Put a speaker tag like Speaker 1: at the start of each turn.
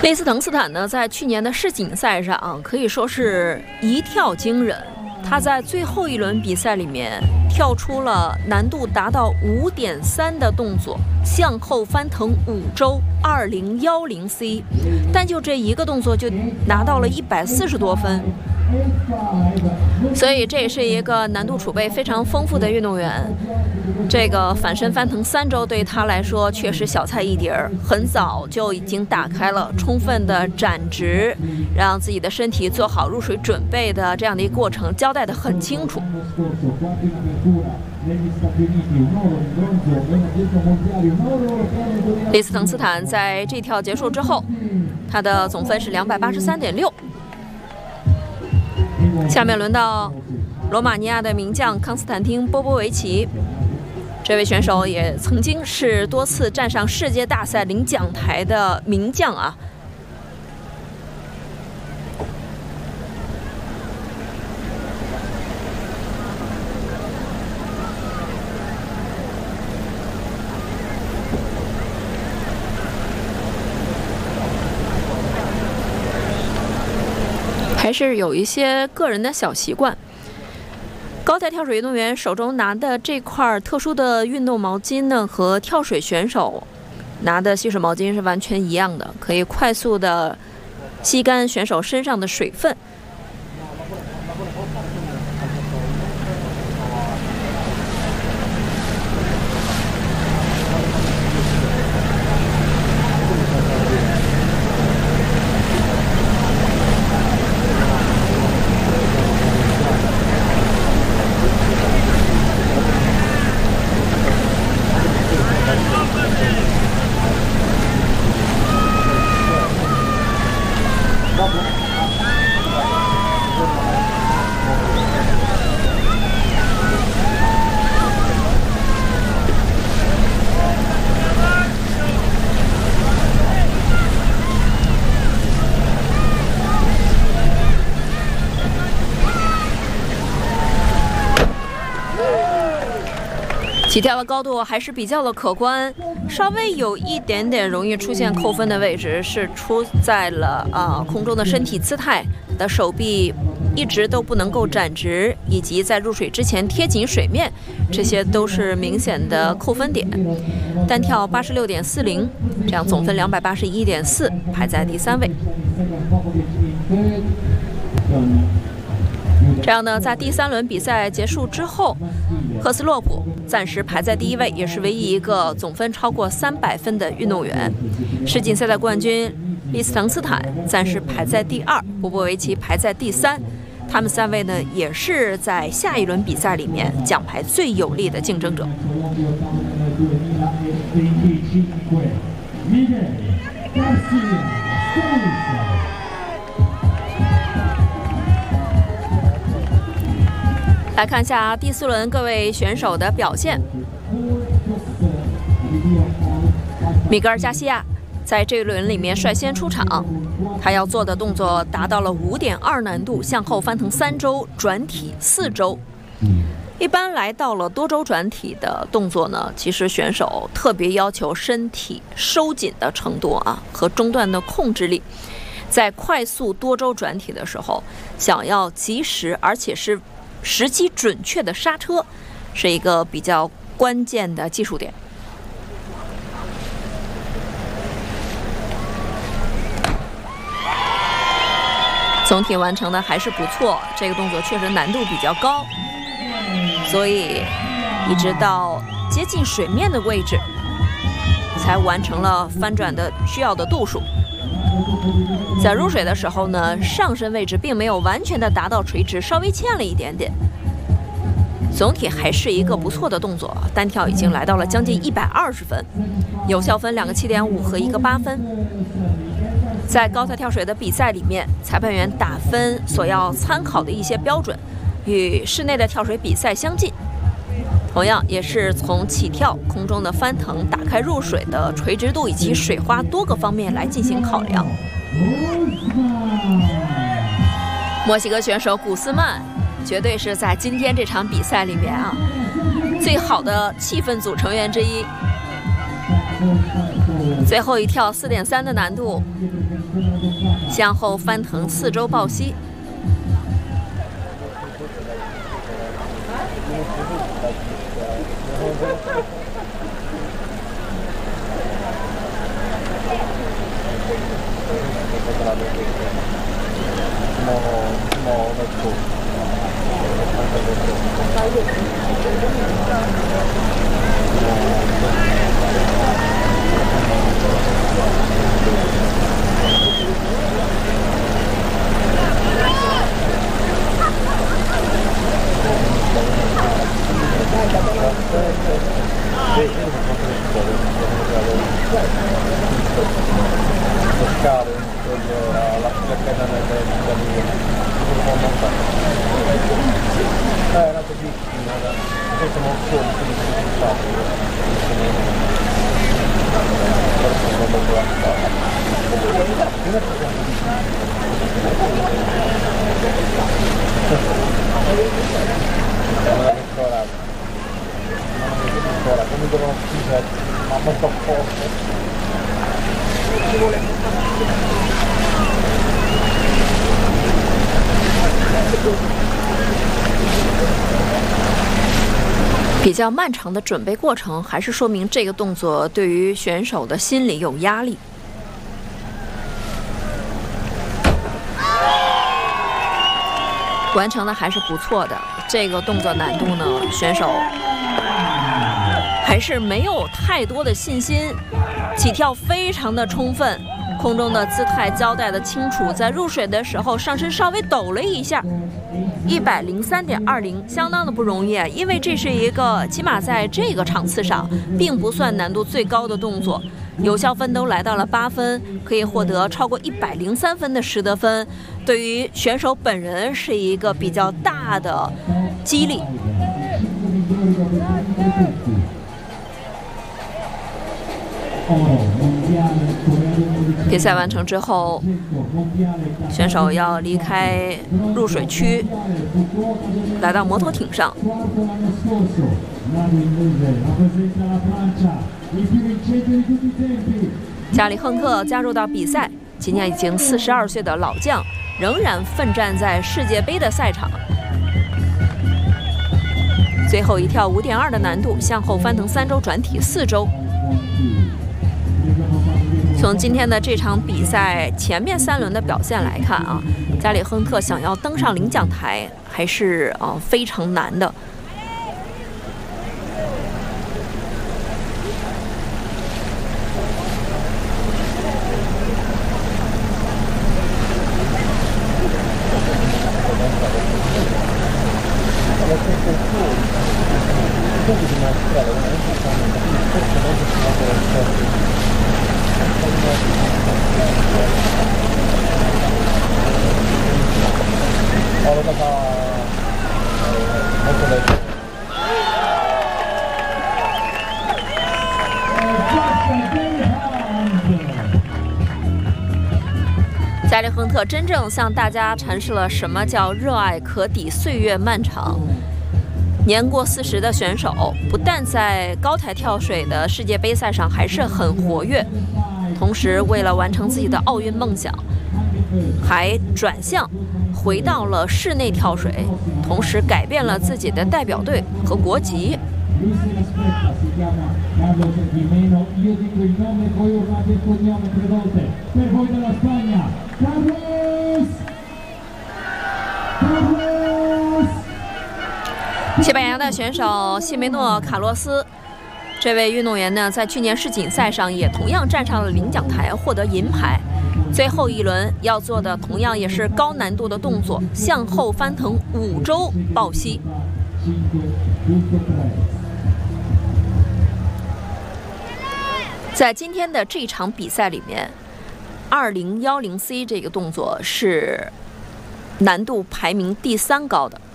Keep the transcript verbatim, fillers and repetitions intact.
Speaker 1: 利斯滕斯坦呢，在去年的世锦赛上、啊、可以说是一跳惊人。他在最后一轮比赛里面跳出了难度达到 五点三 的动作，向后翻腾五周 二零一零 C， 但就这一个动作就拿到了一百四十多分。所以这也是一个难度储备非常丰富的运动员。这个反身翻腾三周对他来说确实小菜一碟儿，很早就已经打开了充分的展直，让自己的身体做好入水准备的这样的一个过程交代得很清楚。利斯滕斯坦在这跳结束之后，他的总分是 两百八十三点六。下面轮到罗马尼亚的名将康斯坦丁·波波维奇，这位选手也曾经是多次站上世界大赛领奖台的名将啊。还是有一些个人的小习惯。高台跳水运动员手中拿的这块特殊的运动毛巾呢，和跳水选手拿的吸水毛巾是完全一样的，可以快速的吸干选手身上的水分。起跳的高度还是比较的可观，稍微有一点点容易出现扣分的位置是出在了啊、呃、空中的身体姿态的手臂一直都不能够展直，以及在入水之前贴紧水面，这些都是明显的扣分点。单跳 八十六点四零， 这样总分 两百八十一点四， 排在第三位。这样呢，在第三轮比赛结束之后，赫斯洛普暂时排在第一位，也是唯一一个总分超过三百分的运动员。世锦赛的冠军利斯滕斯坦暂时排在第二，波波维奇排在第三。他们三位呢，也是在下一轮比赛里面奖牌最有力的竞争者。来看一下第四轮各位选手的表现。米格尔加西亚在这一轮里面率先出场，他要做的动作达到了 五点二 难度，向后翻腾三周，转体四周。一般来到了多周转体的动作呢，其实选手特别要求身体收紧的程度啊和中段的控制力。在快速多周转体的时候，想要及时而且是时机准确的刹车，是一个比较关键的技术点。总体完成的还是不错，这个动作确实难度比较高，所以一直到接近水面的位置才完成了翻转的需要的度数。在入水的时候呢，上身位置并没有完全的达到垂直，稍微欠了一点点。总体还是一个不错的动作，单跳已经来到了将近一百二十分，有效分两个 七点五 和一个八分。在高台跳水的比赛里面，裁判员打分所要参考的一些标准与室内的跳水比赛相近，同样也是从起跳、空中的翻腾、打开入水的垂直度以及水花多个方面来进行考量。墨西哥选手古斯曼绝对是在今天这场比赛里面啊最好的气氛组成员之一。 最后一跳四点三的难度，向后翻腾四周抱膝。比较漫长的准备过程，还是说明这个动作对于选手的心理有压力。完成的还是不错的，这个动作难度呢，选手还是没有太多的信心，起跳非常的充分，空中的姿态交代的清楚，在入水的时候上身稍微抖了一下，一百零三点二零，相当的不容易啊！因为这是一个起码在这个场次上并不算难度最高的动作，有效分都来到了八分，可以获得超过一百零三分的实得分，对于选手本人是一个比较大的激励。比赛完成之后，选手要离开入水区，来到摩托艇上。加里亨特加入到比赛，今年已经四十二岁的老将，仍然奋战在世界杯的赛场。最后一跳五点二的难度，向后翻腾三周，转体四周。从今天的这场比赛前面三轮的表现来看啊，加里亨特想要登上领奖台还是啊非常难的。加里亨特真正向大家阐释了什么叫热爱可抵岁月漫长。年过四十的选手，不但在高台跳水的世界杯赛上还是很活跃，同时为了完成自己的奥运梦想，还转向回到了室内跳水，同时改变了自己的代表队和国籍。西班牙的选手西梅诺·卡洛斯，这位运动员呢，在去年世锦赛上也同样站上了领奖台，获得银牌。最后一轮要做的同样也是高难度的动作，向后翻腾五周抱膝。在今天的这场比赛里面，二零一零 C 这个动作是难度排名第三高的。